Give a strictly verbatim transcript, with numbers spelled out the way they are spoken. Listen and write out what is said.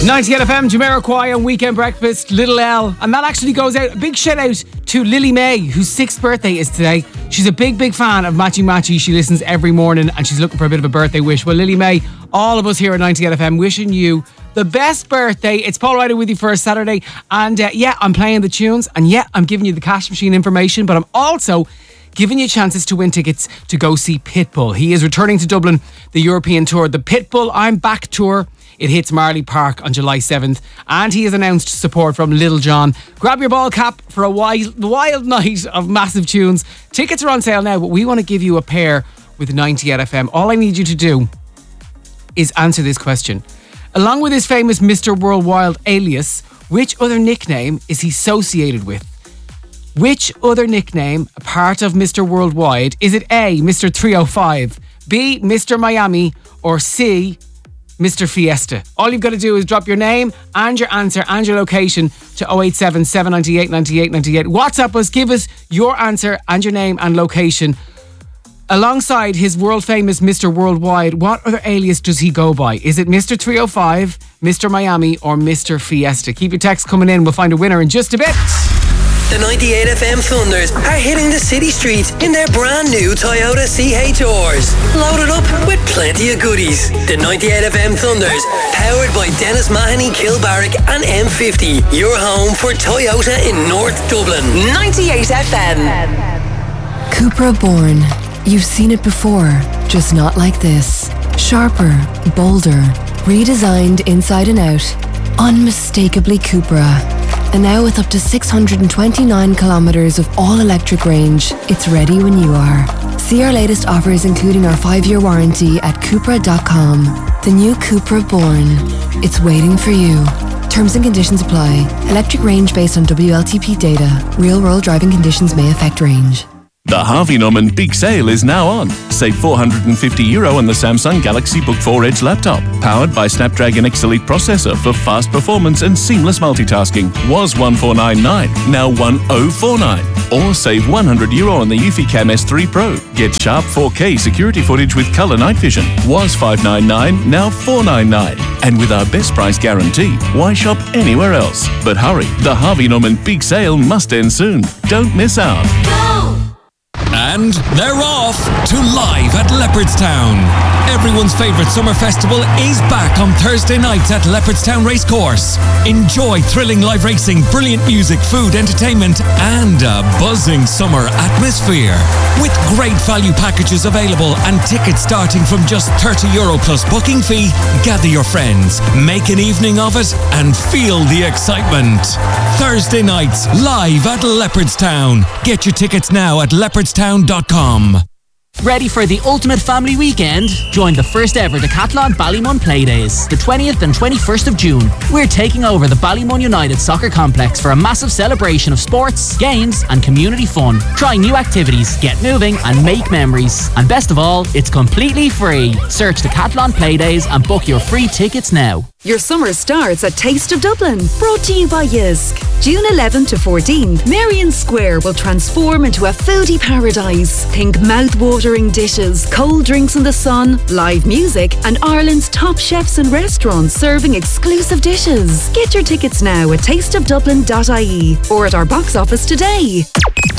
ninety-eight F M, Jamiroquai on Weekend Breakfast, Little L. And that actually goes out, a big shout out to Lily May, whose sixth birthday is today. She's a big, big fan of Matchy Matchy. She listens every morning and she's looking for a bit of a birthday wish. Well, Lily May, all of us here at ninety-eight F M wishing you the best birthday. It's Paul Ryder with you for a Saturday. And uh, yeah, I'm playing the tunes. And yeah, I'm giving you the cash machine information. But I'm also giving you chances to win tickets to go see Pitbull. He is returning to Dublin, the European tour. The Pitbull I'm Back tour. It hits Marley Park on July seventh. And he has announced support from Little John. Grab your ball cap for a wild, wild night of massive tunes. Tickets are on sale now, but we want to give you a pair with ninety-eight F M. All I need you to do is answer this question. Along with his famous Mister Worldwide alias, which other nickname is he associated with? Which other nickname, a part of Mister Worldwide, is it A, Mister three oh five, B, Mister Miami, or C, Mister Fiesta? All you've got to do is drop your name and your answer and your location to oh eight seven, seven nine eight, nine eight nine eight. WhatsApp us, give us your answer and your name and location. Alongside his world famous Mister Worldwide, what other alias does he go by? Is it Mister three oh five, Mister Miami, or Mister Fiesta? Keep your texts coming in. We'll find a winner in just a bit. The ninety-eight F M Thunders are hitting the city streets in their brand new Toyota C H Rs. Loaded up with plenty of goodies. The ninety-eight F M Thunders, powered by Dennis Mahoney, Kilbarrack and M fifty. Your home for Toyota in North Dublin. ninety-eight F M. Cupra Born. You've seen it before, just not like this. Sharper, bolder, redesigned inside and out. Unmistakably Cupra. And now with up to six hundred twenty-nine kilometres of all-electric range, it's ready when you are. See our latest offers including our five-year warranty at Cupra dot com. The new Cupra Born. It's waiting for you. Terms and conditions apply. Electric range based on W L T P data. Real-world driving conditions may affect range. The Harvey Norman Big Sale is now on. Save four hundred fifty euro on the Samsung Galaxy Book four Edge laptop. Powered by Snapdragon X Elite processor for fast performance and seamless multitasking. Was one four nine nine, now one oh four nine. Or save one hundred euro on the Eufy Cam S three Pro. Get sharp four K security footage with colour night vision. Was five nine nine, now four nine nine. And with our best price guarantee, why shop anywhere else? But hurry, the Harvey Norman Big Sale must end soon. Don't miss out. Go! And they're off to Live at Leopardstown. Everyone's favourite summer festival is back on Thursday nights at Leopardstown Racecourse. Enjoy thrilling live racing, brilliant music, food, entertainment and a buzzing summer atmosphere. With great value packages available and tickets starting from just thirty euro plus booking fee, gather your friends, make an evening of it and feel the excitement. Thursday nights, live at Leopardstown. Get your tickets now at leopardstown dot com. Ready for the ultimate family weekend? Join the first ever Decathlon Ballymun Playdays, the twentieth and twenty-first of June. We're taking over the Ballymun United Soccer Complex for a massive celebration of sports, games and community fun. Try new activities, get moving and make memories. And best of all, it's completely free. Search Decathlon Playdays and book your free tickets now. Your summer starts at Taste of Dublin, brought to you by Jysk. June eleventh to fourteenth, Merrion Square will transform into a foodie paradise. Think mouth-watering dishes, cold drinks in the sun, live music and Ireland's top chefs and restaurants serving exclusive dishes. Get your tickets now at taste of dublin dot I E or at our box office today.